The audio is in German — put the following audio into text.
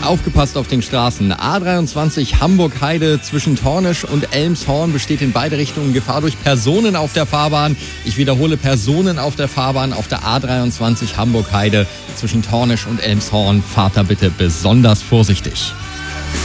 Aufgepasst auf den Straßen. A23 Hamburg-Heide zwischen Tornisch und Elmshorn besteht in beide Richtungen Gefahr durch Personen auf der Fahrbahn. Ich wiederhole, Personen auf der Fahrbahn auf der A23 Hamburg-Heide zwischen Tornisch und Elmshorn. Fahrt da bitte besonders vorsichtig.